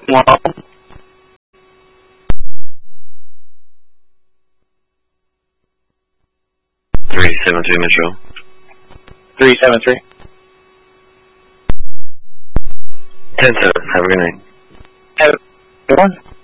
(373) Metro. 373. 10-7. Have a good night. Have a good one.